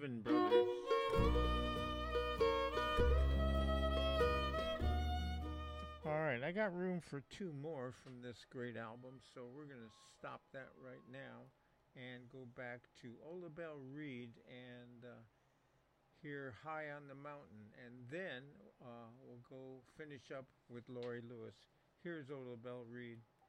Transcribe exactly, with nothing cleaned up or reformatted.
Louvin Brothers. Alright, I got room for two more from this great album, so we're going to stop that right now and go back to Ola Belle Reed and uh, hear High on the Mountain, and then uh, we'll go finish up with Laurie Lewis. Here's Ola Belle Reed.